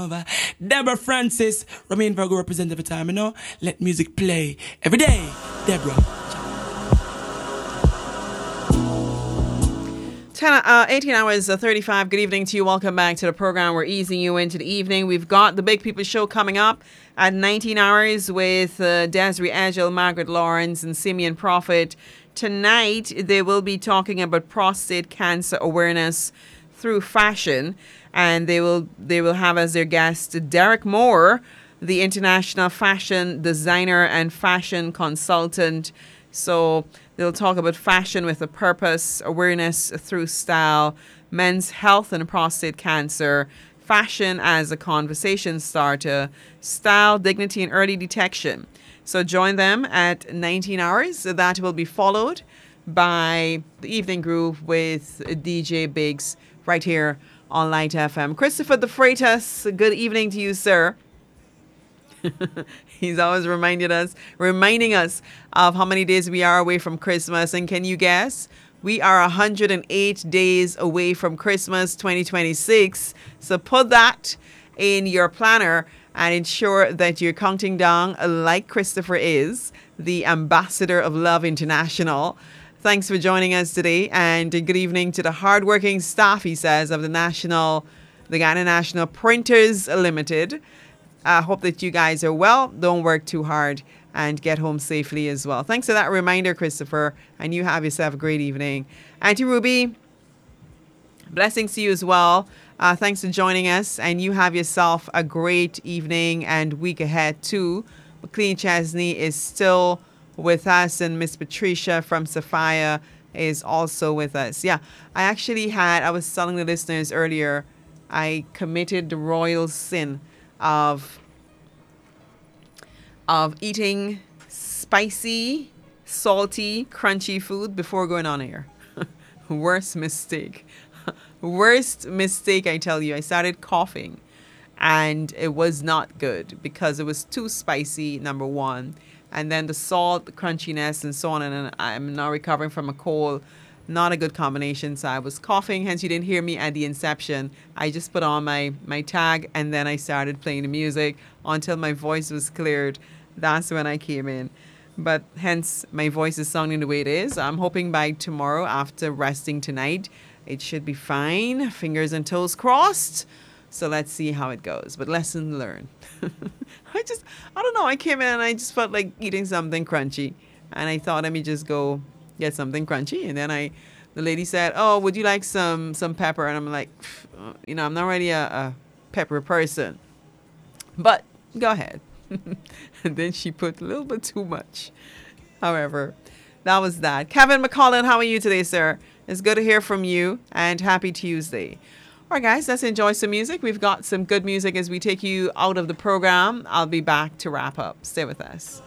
over. Deborah Francis, Remain Virgo represent every time, you know. Let music play every day. Deborah. 18 hours 35. Good evening to you. Welcome back to the program. We're easing you into the evening. We've got the Big People Show coming up at 19 hours with Desiree Agile, Margaret Lawrence, and Simeon Prophet. Tonight, they will be talking about prostate cancer awareness through fashion, and they will have as their guest Derek Moore, the international fashion designer and fashion consultant. So they'll talk about fashion with a purpose, awareness through style, men's health and prostate cancer, fashion as a conversation starter, style, dignity, and early detection. So join them at 19 hours. That will be followed by the Evening Groove with DJ Biggs right here on Light FM. Christopher the Freitas, good evening to you, sir. He's always reminding us of how many days we are away from Christmas. And can you guess? We are 108 days away from Christmas 2026. So put that in your planner and ensure that you're counting down like Christopher is, the ambassador of Love International. Thanks for joining us today. And good evening to the hardworking staff, he says, of the Ghana National Printers Limited. I hope that you guys are well. Don't work too hard and get home safely as well. Thanks for that reminder, Christopher. And you have yourself a great evening. Auntie Ruby, blessings to you as well. Thanks for joining us. And you have yourself a great evening and week ahead too. McLean Chesney is still with us, and Miss Patricia from Sophia is also with us. Yeah, I was telling the listeners earlier, I committed the royal sin of eating spicy, salty, crunchy food before going on air. Worst mistake, I tell you. I started coughing and it was not good because it was too spicy, number one, and then the salt, the crunchiness, and so on. And I'm now recovering from a cold. Not a good combination. So I was coughing, hence you didn't hear me at the inception. I just put on my tag and then I started playing the music until my voice was cleared. That's when I came in. But hence my voice is sounding the way it is. I'm hoping by tomorrow, after resting tonight, it should be fine. Fingers and toes crossed. So let's see how it goes. But lesson learned. I don't know. I came in and I just felt like eating something crunchy. And I thought, let me just go get something crunchy. And then the lady said, oh, would you like some pepper? And I'm like, I'm not really a pepper person, but go ahead. And then she put a little bit too much. However, that was that. Kevin McCollin, how are you today, sir? It's good to hear from you, and happy Tuesday. All right, guys, let's enjoy some music. We've got some good music as we take you out of the program. I'll be back to wrap up. Stay with us.